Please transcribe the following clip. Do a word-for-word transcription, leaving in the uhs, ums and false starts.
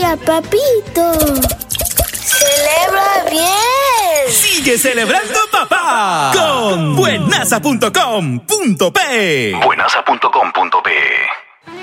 Celebra, papito. Celebra bien. Sigue celebrando, papá, con buenaza punto com punto pe. buenaza punto com punto pe